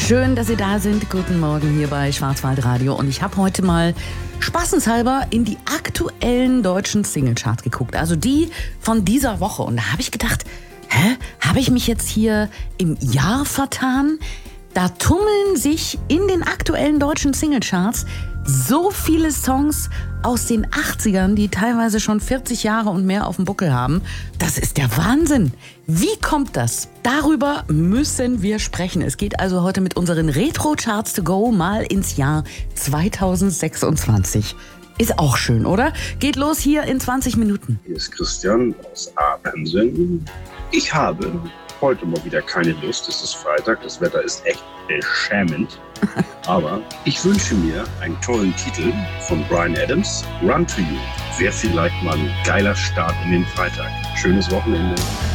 Schön, dass Sie da sind. Guten Morgen hier bei Schwarzwaldradio. Und ich habe heute mal spaßenshalber in die aktuellen deutschen Singlecharts geguckt. Also die von dieser Woche. Und da habe ich gedacht, habe ich mich jetzt hier im Jahr vertan? Da tummeln sich in den aktuellen deutschen Singlecharts so viele Songs aus den 80ern, die teilweise schon 40 Jahre und mehr auf dem Buckel haben. Das ist der Wahnsinn. Wie kommt das? Darüber müssen wir sprechen. Es geht also heute mit unseren Retro-Charts to go mal ins Jahr 2026. Ist auch schön, oder? Geht los hier in 20 Minuten. Hier ist Christian aus Apensen. Ich habe heute mal wieder keine Lust. Es ist Freitag, das Wetter ist echt beschämend. Aber ich wünsche mir einen tollen Titel von Bryan Adams, Run to You. Wäre vielleicht mal ein geiler Start in den Freitag. Schönes Wochenende.